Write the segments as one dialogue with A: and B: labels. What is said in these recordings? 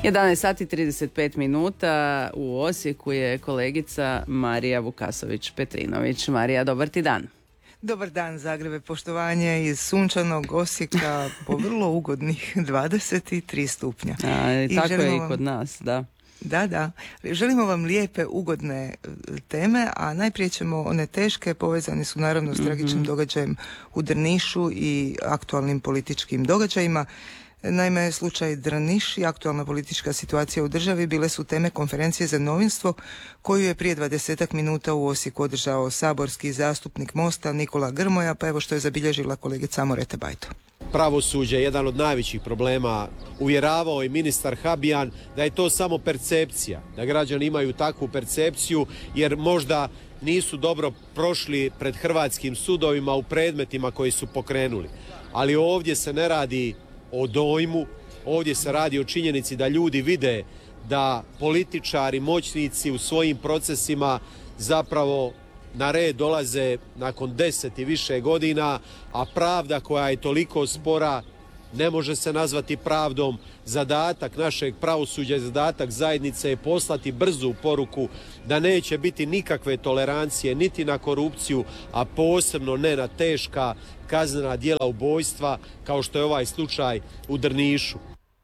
A: 11 sati 35 minuta u Osijeku je kolegica Marija Vukasović-Petrinović. Marija, dobar ti dan.
B: Dobar dan Zagrebe, poštovanje iz sunčanog Osijeka po vrlo ugodnih 23 stupnja.
A: I tako je i kod nas, da.
B: Da. Želimo vam lijepe, ugodne teme, a najprije ćemo one teške, povezane su naravno s tragičnim događajem u Drnišu i aktualnim političkim događajima. Naime, slučaj Drniš i aktualna politička situacija u državi bile su teme konferencije za novinstvo koju je prije 20 minuta u Osijeku održao saborski zastupnik Mosta Nikola Grmoja, pa evo što je zabilježila kolegica Amorete Bajto.
C: Pravosuđe je jedan od najvećih problema. Uvjeravao i ministar Habijan da je to samo percepcija, da građani imaju takvu percepciju jer možda nisu dobro prošli pred hrvatskim sudovima u predmetima koji su pokrenuli. Ali ovdje se ne radi o dojmu, ovdje se radi o činjenici da ljudi vide da političari, moćnici u svojim procesima zapravo na red dolaze nakon 10 i više godina, a pravda koja je toliko spora ne može se nazvati pravdom. Zadatak našeg pravosuđa i zadatak zajednice je poslati brzu poruku da neće biti nikakve tolerancije niti na korupciju, a posebno ne na teška kaznena djela ubojstva kao što je ovaj slučaj u Drnišu.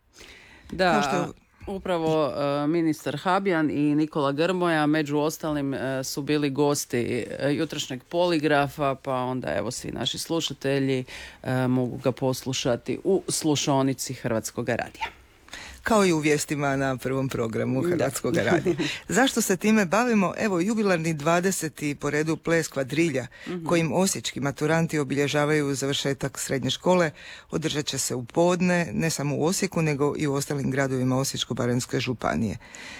A: Da, upravo ministar Habijan i Nikola Grmoja među ostalim su bili gosti jutrošnjeg poligrafa, pa onda evo svi naši slušatelji mogu ga poslušati u slušaonici Hrvatskog radija.
B: Kao i u vijestima na prvom programu Hrvatskog radija. Zašto se time bavimo? Evo, jubilarni 20. po redu ples kvadrilja, kojim osječki maturanti obilježavaju završetak srednje škole, održat će se u podne, ne samo u Osijeku, nego i u ostalim gradovima Osječko-baranjske županije.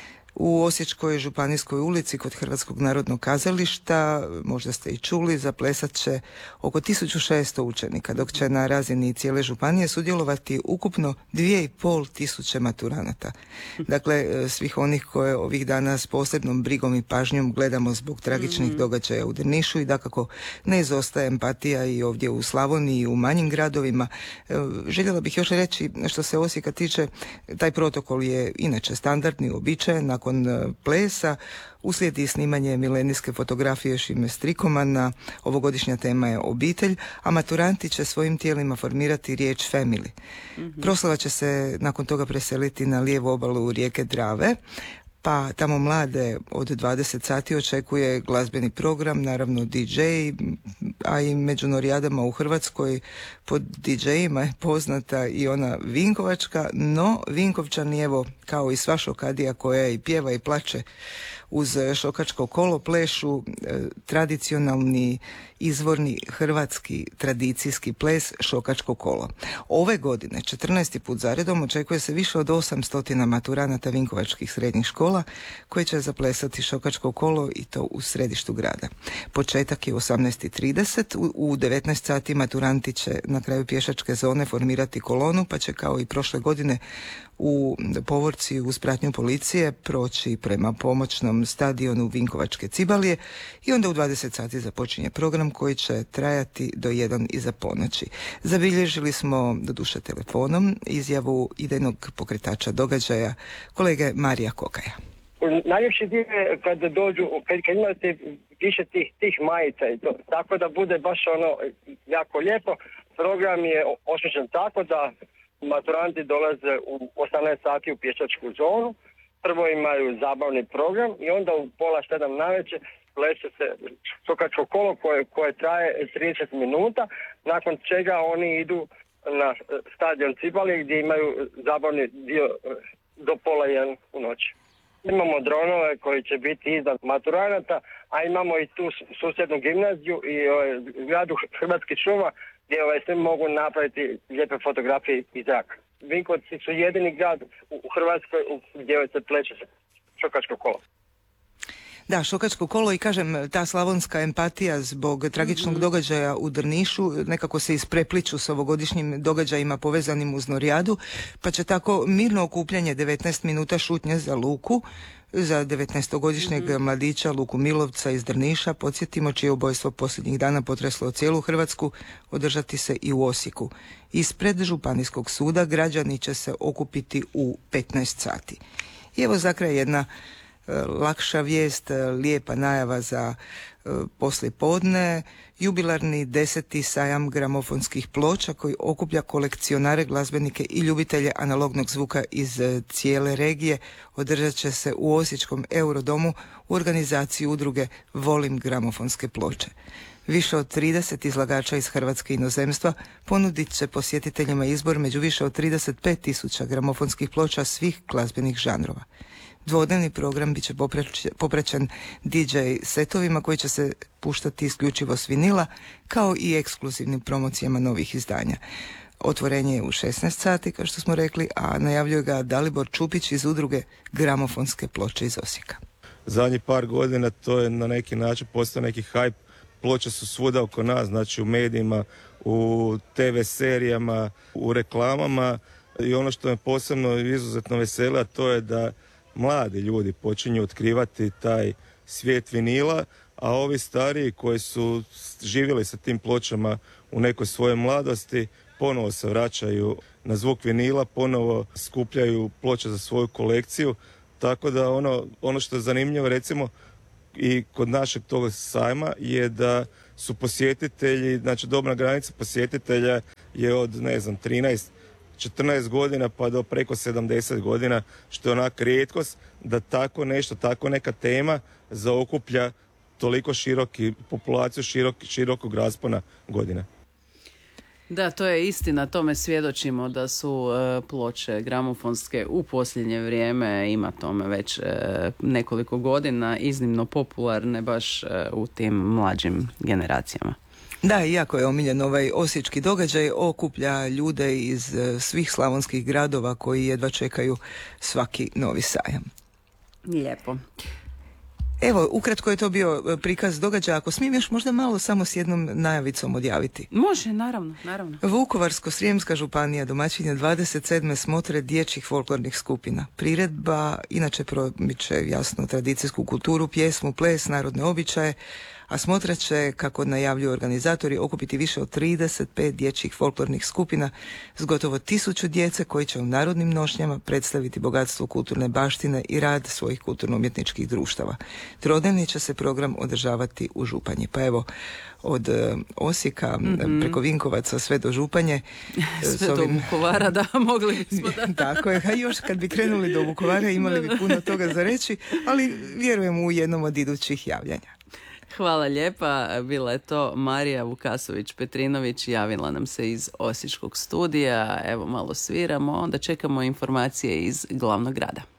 B: U Osječkoj županijskoj ulici kod Hrvatskog narodnog kazališta, možda ste i čuli, zaplesat će oko 1600 učenika, dok će na razini cijele županije sudjelovati ukupno 2500 maturanata. Dakle, svih onih koje ovih dana s posebnom brigom i pažnjom gledamo zbog tragičnih događaja u Drnišu i dakako ne izostaje empatija i ovdje u Slavoniji i u manjim gradovima. Željela bih još reći, što se Osijeka tiče, taj protokol je inače standardni, uobičajen. Nakon plesa uslijedi snimanje milenijske fotografije Šime Strikomana. Ovogodišnja tema je obitelj, a maturanti će svojim tijelima formirati riječ family. Proslava će se nakon toga preseliti na lijevu obalu rijeke Drave, pa tamo mlade od 20 sati očekuje glazbeni program, naravno DJ, a i među norijadama u Hrvatskoj pod DJ-ima je poznata i ona Vinkovačka, no Vinkovčani, evo, kao i sva šokadija koja i pjeva i plače uz šokačko kolo, plešu tradicionalni izvorni hrvatski tradicijski ples šokačko kolo. Ove godine, 14. put zaredom, očekuje se više od 800 maturanata vinkovačkih srednjih škola koje će zaplesati šokačko kolo i to u središtu grada. Početak je u 18:30, u 19 sati maturanti će na kraju pješačke zone formirati kolonu, pa će kao i prošle godine u povorci uz pratnju policije proći prema pomoćnom stadionu Vinkovačke Cibalije i onda u 20 sati započinje program koji će trajati do 1 iza ponoći. Zabilježili smo, doduše telefonom, izjavu idejnog pokretača događaja, kolege Marija Kokaja.
D: Najljepši dio je kad dođu, kad imate više tih majica i to, tako da bude baš ono jako lijepo. Program je osmišljen tako da maturanti dolaze u 18 sati u pješačku zonu, prvo imaju zabavni program i onda u 6:30 navečer pleše se šokačko kolo koje traje 30 minuta, nakon čega oni idu na stadion Cibalije gdje imaju zabavni dio do 12:30 u noći. Imamo dronove koji će biti iznad maturanata, a imamo i tu susjednu gimnaziju i zgradu Hrvatskih šuma gdje sve mogu napraviti lijepe fotografije iz zraka. Vinkovci su jedini grad u Hrvatskoj gdje se pleće šokačko kolo.
B: Da, šokačko kolo i kažem, ta slavonska empatija zbog tragičnog događaja u Drnišu nekako se isprepliču s ovogodišnjim događajima povezanim uz Norijadu, pa će tako mirno okupljanje 19 minuta šutnje za Luku, za 19-godišnjeg mladića Luku Milovca iz Drniša, podsjetimo, čije ubojstvo posljednjih dana potreslo cijelu Hrvatsku, održati se i u Osijeku. Ispred Županijskog suda građani će se okupiti u 15 sati. I evo za kraj jedna lakša vijest, lijepa najava za poslijepodne, jubilarni 10. sajam gramofonskih ploča koji okuplja kolekcionare, glazbenike i ljubitelje analognog zvuka iz cijele regije, održat će se u Osječkom Eurodomu u organizaciji udruge Volim gramofonske ploče. Više od 30 izlagača iz Hrvatske i inozemstva ponudit će posjetiteljima izbor među više od 35.000 gramofonskih ploča svih glazbenih žanrova. Dvodnevni program bit će popraćen DJ setovima koji će se puštati isključivo s vinila, kao i ekskluzivnim promocijama novih izdanja. Otvorenje je u 16 sati, kao što smo rekli, a najavljuje ga Dalibor Čupić iz udruge Gramofonske ploče iz Osijeka.
E: Zadnjih par godina to je na neki način postao neki hype. Ploče su svuda oko nas, znači u medijima, u TV serijama, u reklamama, i ono što me posebno izuzetno veseli, a to je da mladi ljudi počinju otkrivati taj svijet vinila, a ovi stariji koji su živjeli sa tim pločama u nekoj svojoj mladosti ponovo se vraćaju na zvuk vinila, ponovo skupljaju ploče za svoju kolekciju, tako da ono što je zanimljivo recimo i kod našeg tog sajma je da su posjetitelji, znači dobna granica posjetitelja je od 13-14 godina pa do preko 70 godina, što je onak rijetkost da tako nešto, tako neka tema zaokuplja toliko populaciju širokog raspona godina.
A: Da, to je istina, tome svjedočimo da su ploče gramofonske u posljednje vrijeme, ima tome već nekoliko godina, iznimno popularne baš u tim mlađim generacijama.
B: Da, iako je omiljen ovaj osječki događaj, okuplja ljude iz svih slavonskih gradova koji jedva čekaju svaki novi sajam.
A: Lijepo.
B: Evo, ukratko je to bio prikaz događaja. Ako smijem još možda malo samo s jednom najavicom odjaviti.
A: Može, naravno.
B: Vukovarsko-srijemska županija domaćinja 27. smotre dječjih folklornih skupina. Priredba inače promiče jasno tradicijsku kulturu, pjesmu, ples, narodne običaje, a smotra će, kako najavljuju organizatori, okupiti više od 35 dječjih folklornih skupina s gotovo 1000 djece koji će u narodnim nošnjama predstaviti bogatstvo kulturne baštine i rad svojih kulturno-umjetničkih društava. Trodnevni će se program održavati u Županji. Pa evo, od Osijeka preko Vinkovaca sve do Županje.
A: Sve do Vukovara, da, mogli bismo da.
B: Tako je, a još kad bi krenuli do Vukovara imali bi puno toga za reći, ali vjerujem u jednom od idućih javljanja.
A: Hvala lijepa, bila je to Marija Vukasović-Petrinović, javila nam se iz Osječkog studija, evo malo sviramo, onda čekamo informacije iz glavnog grada.